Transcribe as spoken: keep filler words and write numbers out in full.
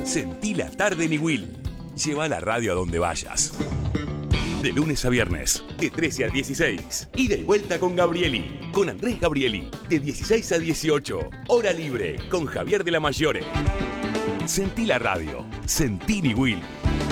Sentí la tarde en Iguil. Lleva la radio a donde vayas. De lunes a viernes, de trece a dieciséis. Ida y vuelta con Gabrieli. Con Andrés Gabrieli. De dieciséis a dieciocho. Hora libre con Javier de la Mayore. Sentí la radio. Sentí Iguil.